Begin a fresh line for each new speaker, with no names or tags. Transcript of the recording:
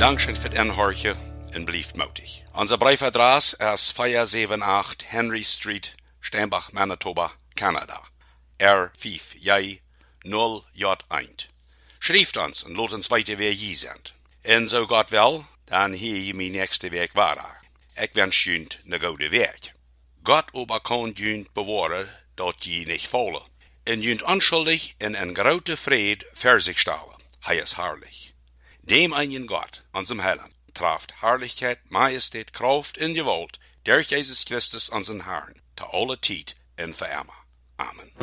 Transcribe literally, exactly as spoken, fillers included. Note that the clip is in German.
Dankeschön für den Horche und blieft mutig. Unser Briefadress ist vier sieben acht Henry Street, Steinbach, Manitoba, Kanada. R fünf J null J eins. Schrift uns und laat uns weiter, wer je sind. En so Gott will, dann hier je mijn nächste Weg weiter. Ich wünsche Ihnen ne gute Weg. Gott aber kann Ihnen bewahren, dat je nicht fallen. En Ihnen unschuldig in en grote Fried für sich stellen. Hij ist herrlich. Dem einen Gott, unserem Heiland, traft Herrlichkeit, Majestät, Kraft und Gewalt durch Jesus Christus, unseren Herrn, zu aller Zeit und für immer. Amen.